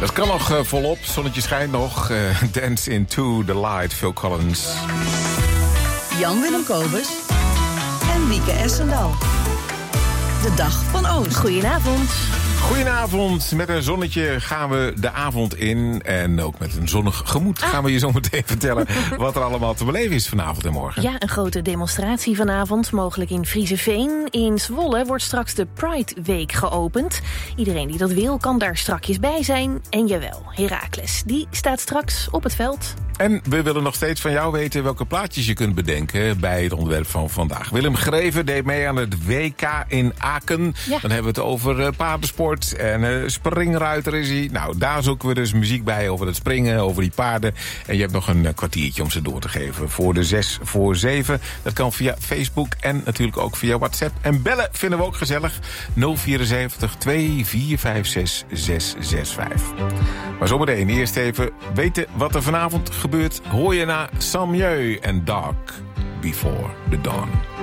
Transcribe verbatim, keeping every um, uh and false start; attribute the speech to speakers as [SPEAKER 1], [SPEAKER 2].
[SPEAKER 1] Dat kan nog uh, volop. Zonnetje schijnt nog. Uh, Dance into the Light, Phil Collins.
[SPEAKER 2] Jan-Willem Kobus en Wieke Essendal. De dag van Oost.
[SPEAKER 3] Goedenavond.
[SPEAKER 1] Goedenavond. Met een zonnetje gaan we de avond in. En ook met een zonnig gemoed ah. gaan we je zo meteen vertellen wat er allemaal te beleven is vanavond en morgen.
[SPEAKER 3] Ja, een grote demonstratie vanavond, mogelijk in Frieseveen. In Zwolle wordt straks de Pride Week geopend. Iedereen die dat wil kan daar strakjes bij zijn. En jawel, Heracles, die staat straks op het veld.
[SPEAKER 1] En we willen nog steeds van jou weten welke plaatjes je kunt bedenken bij het onderwerp van vandaag. Willem Greven deed mee aan het W K in Aken. Ja. Dan hebben we het over uh, paardensport en uh, springruiter is hij. Nou, daar zoeken we dus muziek bij over het springen, over die paarden. En je hebt nog een uh, kwartiertje om ze door te geven voor de zes voor zeven. Dat kan via Facebook en natuurlijk ook via WhatsApp. En bellen vinden we ook gezellig. nul vierenzeventig, twee vier vijf zes, zes zes vijf. Maar zometeen eerst even weten wat er vanavond gebeurt. Hoor je naar Samjeu en Dark Before the Dawn.